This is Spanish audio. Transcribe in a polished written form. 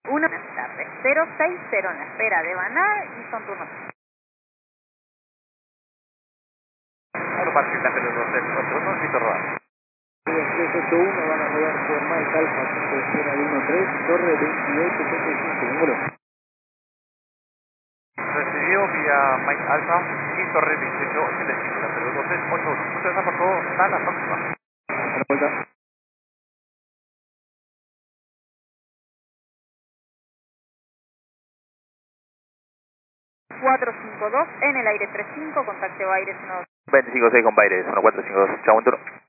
1, buenas tardes. 060 en la espera de Banar y son turnos. Parque Café 281, Víctor Rodas. 381 van a rodar por Mike Alfa, punto de espera de 13, Torre 28.5, número. Recibió vía Mike Alpha y Torre 2885, Café 2381. Muchas gracias por todo, hasta la próxima. Hasta la vuelta. 452 en el aire 35, contacto aire 1. 25-6 con Baires, 1452. Chao, buen turno.